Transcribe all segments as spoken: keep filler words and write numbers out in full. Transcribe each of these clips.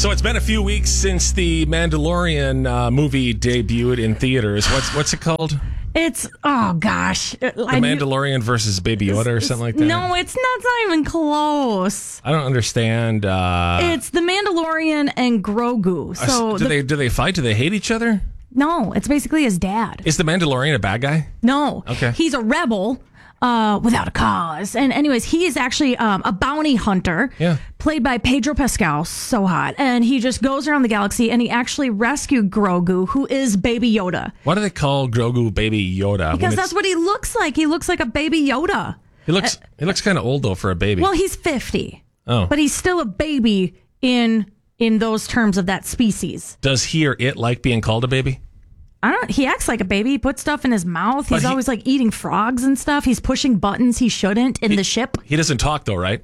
So it's been a few weeks since the Mandalorian uh, movie debuted in theaters. What's what's it called? It's, oh gosh. The Mandalorian versus Baby Yoda or something like that? No, it's not, it's not even close. I don't understand. Uh, It's the Mandalorian and Grogu. So do the- they do they fight? Do they hate each other? No, it's basically his dad. Is the Mandalorian a bad guy? No. Okay. He's a rebel uh, without a cause. And anyways, he is actually um, a bounty hunter. Yeah. Played by Pedro Pascal. So hot. And he just goes around the galaxy and he actually rescued Grogu, who is Baby Yoda. Why do they call Grogu Baby Yoda? Because that's what he looks like. He looks like a baby Yoda. He looks Uh, he looks kind of old though for a baby. Well, he's fifty. Oh. But he's still a baby in in those terms of that species. Does he or it like being called a baby? I don't. He acts like a baby. He puts stuff in his mouth. He's But he- always like eating frogs and stuff. He's pushing buttons he shouldn't in the ship. He doesn't talk though, right?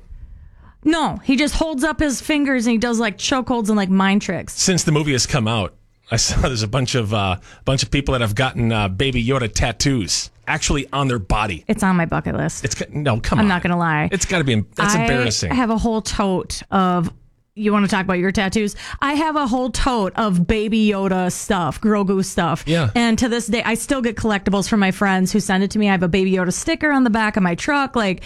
No, he just holds up his fingers and he does like chokeholds and like mind tricks. Since the movie has come out, I saw there's a bunch of uh, bunch of people that have gotten uh, Baby Yoda tattoos actually on their body. It's on my bucket list. It's ca- no, come I'm on. not gonna lie. It's got to be. That's I embarrassing. have a whole tote of. You want to talk about your tattoos? I have a whole tote of Baby Yoda stuff, Grogu stuff. Yeah. And to this day, I still get collectibles from my friends who send it to me. I have a Baby Yoda sticker on the back of my truck. Like,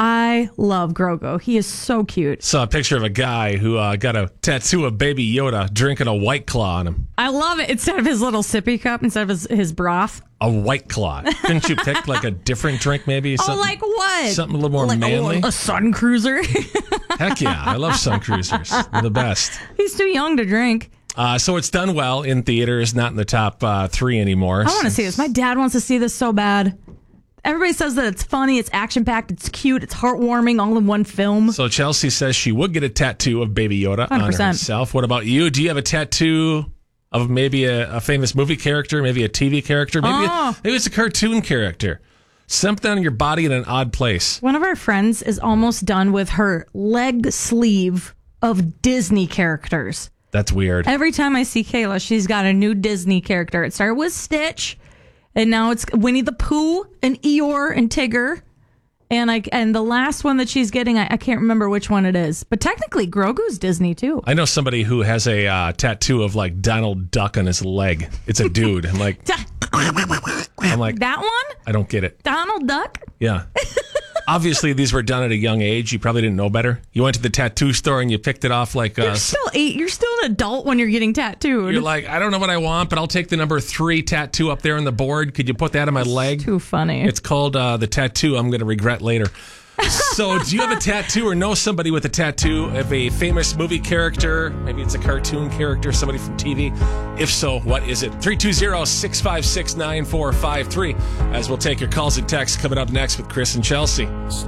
I love Grogu. He is so cute. Saw a picture of a guy who uh, got a tattoo of Baby Yoda drinking a White Claw on him. I love it. Instead of his little sippy cup, instead of his, his broth. A White Claw. Couldn't you pick like a different drink maybe? Oh, like what? Something a little more like, manly? Oh, a Sun Cruiser. Heck yeah. I love Sun Cruisers. They're the best. He's too young to drink. Uh, so it's done well in theaters, not in the top uh, three anymore. I want to see this. My dad wants to see this so bad. Everybody says that it's funny, it's action-packed, it's cute, it's heartwarming, all in one film. So Chelsea says she would get a tattoo of Baby Yoda one hundred on percent. herself. What about you? Do you have a tattoo of maybe a, a famous movie character, maybe a T V character, maybe, Oh. a, maybe it's a cartoon character? Something on your body in an odd place. One of our friends is almost done with her leg sleeve of Disney characters. That's weird. Every time I see Kayla, she's got a new Disney character. It started with Stitch, and now it's Winnie the Pooh and Eeyore and Tigger. And I and the last one that she's getting, I, I can't remember which one it is. But technically, Grogu's Disney, too. I know somebody who has a uh, tattoo of like Donald Duck on his leg. It's a dude. I'm like, I'm like, That one? I don't get it. Donald Duck? Yeah. Obviously, these were done at a young age. You probably didn't know better. You went to the tattoo store and you picked it off like... Uh, You're still eight. You're still an adult when you're getting tattooed. You're like, I don't know what I want, but I'll take the number three tattoo up there on the board. Could you put that on my leg? Too funny. It's called uh, the tattoo I'm going to regret later. So, do you have a tattoo or know somebody with a tattoo of a famous movie character? Maybe it's a cartoon character, somebody from T V. If so, what is it? three two zero, six five six, nine four five three. As we'll take your calls and texts coming up next with Chris and Chelsea.